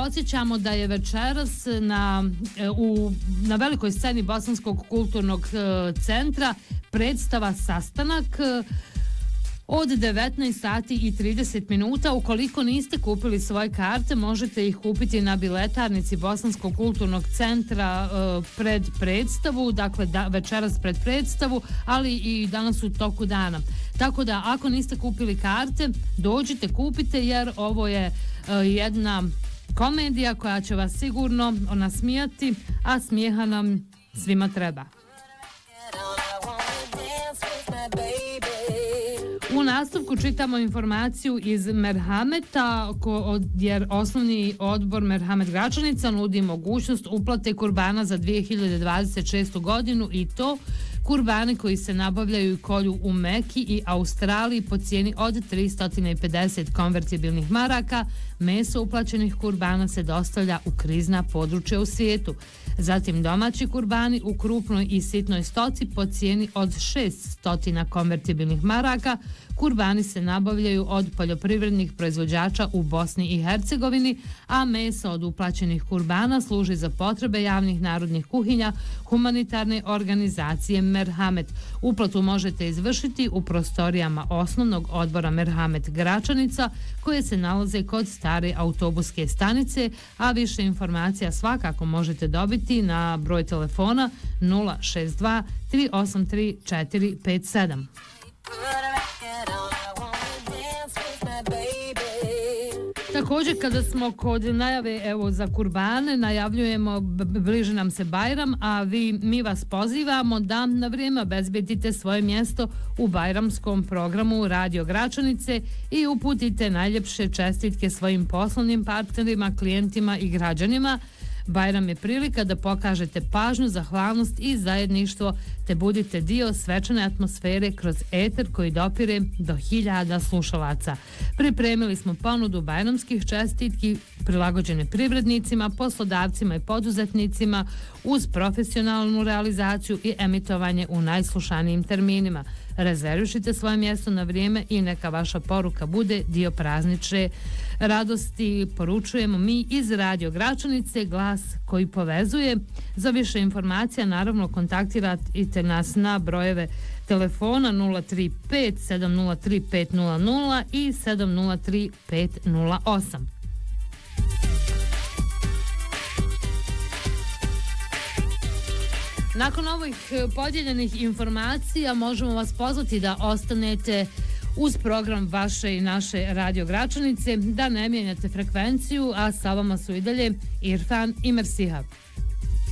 podsjećamo da je večeras na velikoj sceni Bosanskog kulturnog centra predstava Sastanak od 19 sati i 30 minuta. Ukoliko niste kupili svoje karte, možete ih kupiti na biletarnici Bosanskog kulturnog centra pred predstavu, dakle večeras pred predstavu, ali i danas u toku dana. Tako da ako niste kupili karte, dođite, kupite, jer ovo je jedna komedija koja će vas sigurno nasmijati, a smijeha nam svima treba. U nastavku čitamo informaciju iz Merhameta, jer osnovni odbor Merhamet Gračanica nudi mogućnost uplate kurbana za 2026. godinu, i to kurbani koji se nabavljaju i kolju u Meki i Australiji po cijeni od 350 konvertibilnih maraka. Meso uplaćenih kurbana se dostavlja u krizna područja u svijetu. Zatim domaći kurbani u krupnoj i sitnoj stoci po cijeni od 600 konvertibilnih maraka. Kurbani se nabavljaju od poljoprivrednih proizvođača u Bosni i Hercegovini, a meso od uplaćenih kurbana služi za potrebe javnih narodnih kuhinja humanitarne organizacije Merhamet. Uplatu možete izvršiti u prostorijama osnovnog odbora Merhamet Gračanica, koje se nalaze kod stare autobuske stanice, a više informacija svakako možete dobiti na broj telefona 062 383 457. Također, kada smo kod najave za kurbane, najavljujemo, bliže nam se Bajram, a mi vas pozivamo da na vrijeme obezbedite svoje mjesto u bajramskom programu Radio Gračanice i uputite najljepše čestitke svojim poslovnim partnerima, klijentima i građanima. Bajram je prilika da pokažete pažnju, zahvalnost i zajedništvo, te budite dio svečane atmosfere kroz eter koji dopire do 1000 slušalaca. Pripremili smo ponudu bajramskih čestitki prilagođene privrednicima, poslodavcima i poduzetnicima uz profesionalnu realizaciju i emitovanje u najslušanijim terminima. Rezervišite svoje mjesto na vrijeme i neka vaša poruka bude dio praznične radosti. Poručujemo mi iz Radio Gračanice, glas koji povezuje. Za više informacija naravno kontaktirajte nas na brojeve telefona 035 703 500 i 703 508. Nakon ovih podijeljenih informacija možemo vas pozvati da ostanete uz program vaše i naše Radio Gračanice, da ne mijenjate frekvenciju, a sa vama su i dalje Irfan i Mersihab.